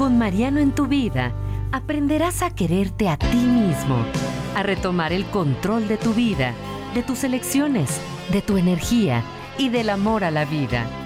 Con Mariano en tu vida, aprenderás a quererte a ti mismo, a retomar el control de tu vida, de tus elecciones, de tu energía y del amor a la vida.